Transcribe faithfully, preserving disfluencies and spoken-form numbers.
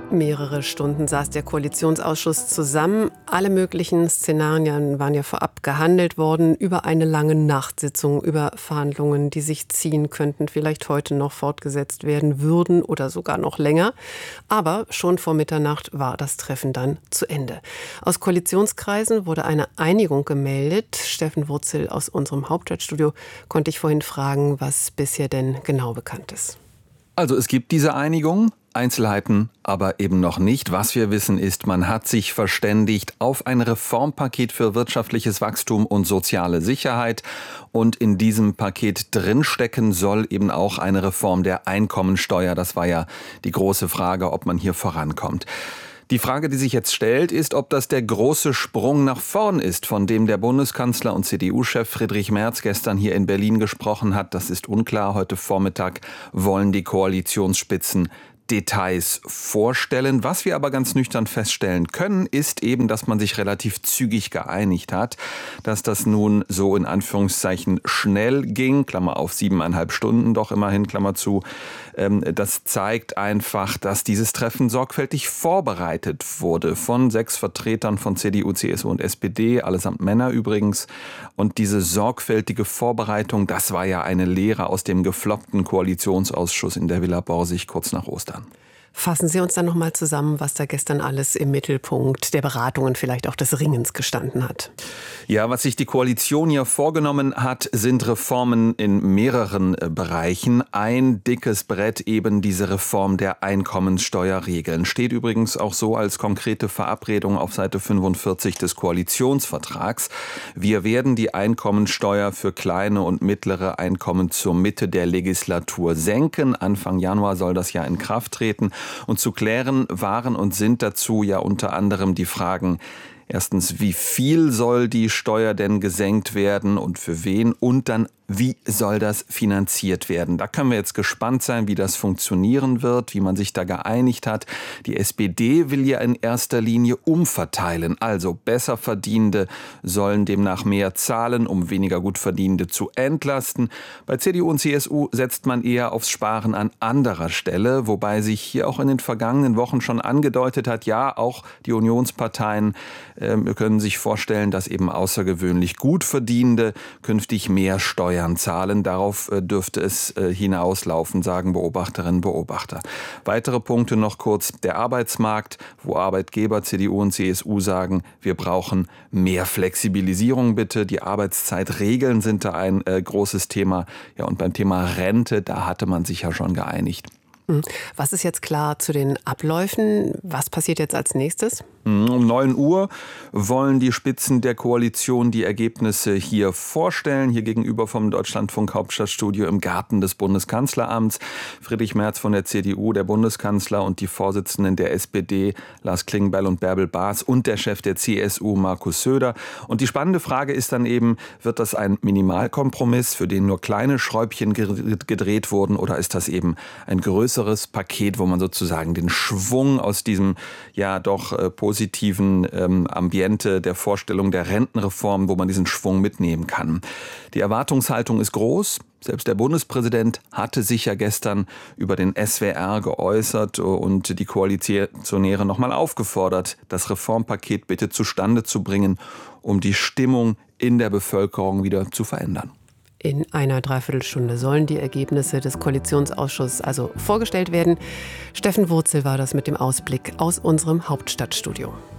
Mehrere Stunden saß der Koalitionsausschuss zusammen. Alle möglichen Szenarien waren ja vorab gehandelt worden über eine lange Nachtsitzung, über Verhandlungen, die sich ziehen könnten, vielleicht heute noch fortgesetzt werden würden oder sogar noch länger. Aber schon vor Mitternacht war das Treffen dann zu Ende. Aus Koalitionskreisen wurde eine Einigung gemeldet. Steffen Wurzel aus unserem Hauptstadtstudio konnte ich vorhin fragen, was bisher denn genau bekannt ist. Also es gibt diese Einigung. Einzelheiten aber eben noch nicht. Was wir wissen ist, man hat sich verständigt auf ein Reformpaket für wirtschaftliches Wachstum und soziale Sicherheit. Und in diesem Paket drinstecken soll eben auch eine Reform der Einkommensteuer. Das war ja die große Frage, ob man hier vorankommt. Die Frage, die sich jetzt stellt, ist, ob das der große Sprung nach vorn ist, von dem der Bundeskanzler und C D U-Chef Friedrich Merz gestern hier in Berlin gesprochen hat. Das ist unklar. Heute Vormittag wollen die Koalitionsspitzen Details vorstellen. Was wir aber ganz nüchtern feststellen können, ist eben, dass man sich relativ zügig geeinigt hat, dass das nun so in Anführungszeichen schnell ging, Klammer auf siebeneinhalb Stunden doch immerhin, Klammer zu. Das zeigt einfach, dass dieses Treffen sorgfältig vorbereitet wurde von sechs Vertretern von C D U, C S U und S P D, allesamt Männer übrigens. Und diese sorgfältige Vorbereitung, das war ja eine Lehre aus dem gefloppten Koalitionsausschuss in der Villa Borsig kurz nach Ostern. Fassen Sie uns dann noch mal zusammen, was da gestern alles im Mittelpunkt der Beratungen, vielleicht auch des Ringens gestanden hat. Ja, was sich die Koalition ja vorgenommen hat, sind Reformen in mehreren Bereichen. Ein dickes Brett eben diese Reform der Einkommenssteuerregeln. Steht übrigens auch so als konkrete Verabredung auf Seite fünfundvierzig des Koalitionsvertrags. Wir werden die Einkommensteuer für kleine und mittlere Einkommen zur Mitte der Legislatur senken. Anfang Januar soll das ja in Kraft treten. Und zu klären waren und sind dazu ja unter anderem die Fragen: Erstens, wie viel soll die Steuer denn gesenkt werden und für wen? Und dann, wie soll das finanziert werden? Da können wir jetzt gespannt sein, wie das funktionieren wird, wie man sich da geeinigt hat. Die S P D will ja in erster Linie umverteilen. Also Besserverdienende sollen demnach mehr zahlen, um weniger Gutverdienende zu entlasten. Bei C D U und C S U setzt man eher aufs Sparen an anderer Stelle, wobei sich hier auch in den vergangenen Wochen schon angedeutet hat, ja, auch die Unionsparteien Wir können sich vorstellen, dass eben außergewöhnlich Gutverdienende künftig mehr Steuern zahlen. Darauf dürfte es hinauslaufen, sagen Beobachterinnen und Beobachter. Weitere Punkte noch kurz: Der Arbeitsmarkt, wo Arbeitgeber, C D U und C S U sagen, wir brauchen mehr Flexibilisierung bitte. Die Arbeitszeitregeln sind da ein äh, großes Thema. Ja, und beim Thema Rente, da hatte man sich ja schon geeinigt. Was ist jetzt klar zu den Abläufen? Was passiert jetzt als nächstes? Um neun Uhr wollen die Spitzen der Koalition die Ergebnisse hier vorstellen. Hier gegenüber vom Deutschlandfunk Hauptstadtstudio im Garten des Bundeskanzleramts. Friedrich Merz von der C D U, der Bundeskanzler, und die Vorsitzenden der S P D, Lars Klingbeil und Bärbel Baas, und der Chef der C S U, Markus Söder. Und die spannende Frage ist dann eben, wird das ein Minimalkompromiss, für den nur kleine Schräubchen gedreht wurden, oder ist das eben ein größeres Paket, wo man sozusagen den Schwung aus diesem ja doch äh, positiven ähm, Ambiente der Vorstellung der Rentenreform, wo man diesen Schwung mitnehmen kann. Die Erwartungshaltung ist groß. Selbst der Bundespräsident hatte sich ja gestern über den S W R geäußert und die Koalitionäre nochmal aufgefordert, das Reformpaket bitte zustande zu bringen, um die Stimmung in der Bevölkerung wieder zu verändern. In einer Dreiviertelstunde sollen die Ergebnisse des Koalitionsausschusses also vorgestellt werden. Steffen Wurzel war das mit dem Ausblick aus unserem Hauptstadtstudio.